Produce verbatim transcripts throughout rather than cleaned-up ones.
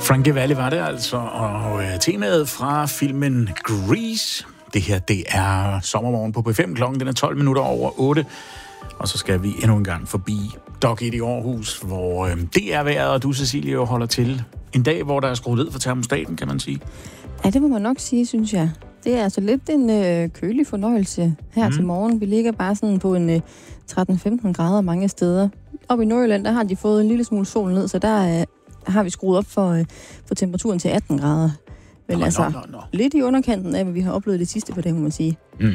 Frankie Valli var det altså, og øh, temaet fra filmen Grease. Det her, det er sommermorgen på P fem. Klokken den er tolv minutter over otte. Og så skal vi endnu en gang forbi Dok et i Aarhus, hvor øh, det er vejret, og du, Cecilie, jo holder til. En dag, hvor der er skruet ned for termostaten, kan man sige. Ja, det må man nok sige, synes jeg. Det er altså lidt en øh, kølig fornøjelse her mm. til morgen. Vi ligger bare sådan på en øh, tretten femten grader mange steder. Oppe i Nordjylland, der har de fået en lille smule sol ned, så der øh, har vi skruet op for, øh, for temperaturen til atten grader. Men nå, altså, nå, nå, nå. lidt i underkanten af, hvad vi har oplevet det sidste på det, må man sige. Mm.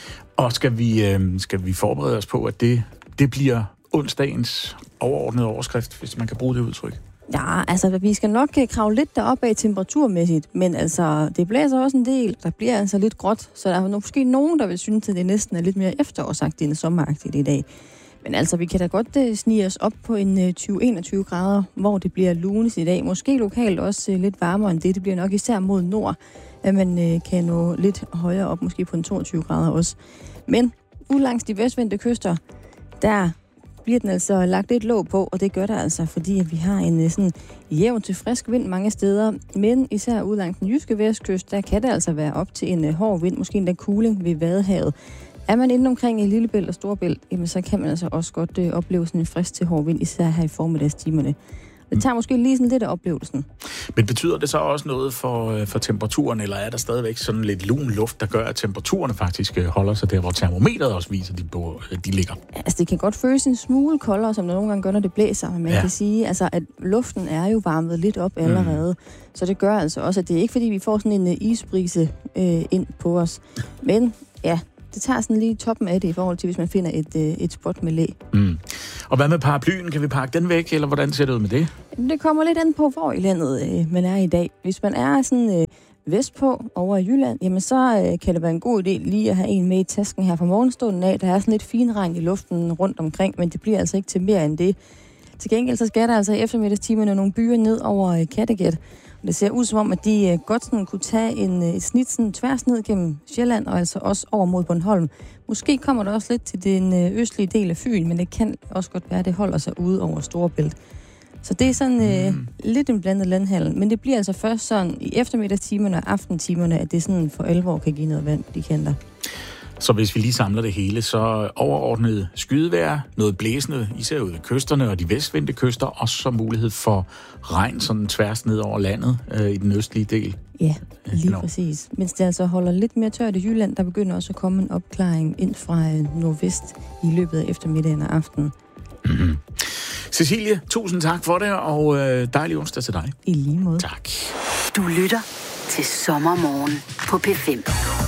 Og skal vi, øh, skal vi forberede os på, at det, det bliver onsdagens overordnede overskrift, hvis man kan bruge det udtryk? Ja, altså, vi skal nok kravle lidt deroppe af temperaturmæssigt, men altså, det blæser også en del. Der bliver altså lidt gråt, så der er måske nogen, der vil synes, at det næsten er lidt mere efterårsagtigt end sommeragtigt i dag. Men altså, vi kan da godt uh, snige os op på en uh, tyve til enogtyve grader, hvor det bliver lunes i dag. Måske lokalt også uh, lidt varmere end det. Det bliver nok især mod nord, at man uh, kan nå lidt højere op, måske på en toogtyve grader også. Men ud langs de vestvendte kyster, der bliver den altså lagt lidt låg på, og det gør der altså, fordi at vi har en uh, sådan jævn til frisk vind mange steder. Men især ud langs den jyske vestkyst, der kan det altså være op til en uh, hård vind, måske endda kuling ved Vadehavet. Er man inde omkring i Lillebælt og Storebælt, jamen så kan man altså også godt øh, opleve sådan en frisk til hård vind, især her i formiddagstimerne. Det tager måske lige sådan lidt af oplevelsen. Men betyder det så også noget for, øh, for temperaturen, eller er der stadigvæk sådan lidt lun luft, der gør, at temperaturen faktisk øh, holder sig der, hvor termometeret også viser, de, øh, de ligger? Altså det kan godt føles en smule koldere, som der nogle gange gør, når det blæser. Men man ja. kan sige, altså, at luften er jo varmet lidt op allerede. Mm. Så det gør altså også, at det er ikke fordi, vi får sådan en uh, isbrise øh, ind på os. Men ja, det tager sådan lige toppen af det i forhold til, hvis man finder et, øh, et spot med læ. Mm. Og hvad med paraplyen? Kan vi pakke den væk, eller hvordan ser det ud med det? Det kommer lidt an på, hvor i landet øh, man er i dag. Hvis man er sådan øh, vestpå over i Jylland, jamen så øh, kan det være en god idé lige at have en med i tasken her fra morgenstunden af. Der er sådan lidt finregn i luften rundt omkring, men det bliver altså ikke til mere end det. Til gengæld så skal der altså i eftermiddagstimerne nogle byer ned over øh, Kattegat. Det ser ud som om, at de godt sådan kunne tage en, et snit sådan tværs ned gennem Sjælland, og altså også over mod Bornholm. Måske kommer der også lidt til den østlige del af Fyn, men det kan også godt være, at det holder sig ude over Storebælt. Så det er sådan mm. øh, lidt en blandet landhandel, men det bliver altså først sådan i eftermiddagstimerne og aftentimerne, at det sådan for alvor kan give noget vand, de kanter. Så hvis vi lige samler det hele, så overordnet skydevejr, noget blæsende, især ude ved kysterne og de vestvendte kyster, og så mulighed for regn sådan tværs ned over landet øh, i den østlige del. Ja, lige øh, præcis. Mens det altså holder lidt mere tørt i Jylland, der begynder også at komme en opklaring ind fra øh, nordvest i løbet af eftermiddagen og aftenen. Mm-hmm. Cecilie, tusind tak for det, og øh, dejlig onsdag til dig. I lige måde. Tak. Du lytter til Sommermorgen på P fem.